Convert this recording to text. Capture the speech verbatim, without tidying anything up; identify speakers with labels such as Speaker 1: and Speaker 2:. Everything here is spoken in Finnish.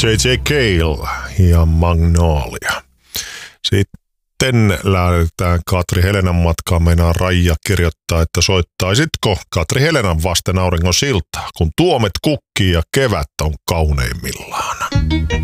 Speaker 1: J J. Cale ja Magnolia. Sitten lähdetään Katri Helenan matkaan. Meinaa Raija kirjoittaa, että soittaisitko Katri Helenan Vasten auringon siltaa, kun tuomet kukkii ja kevät on kauneimmillaan.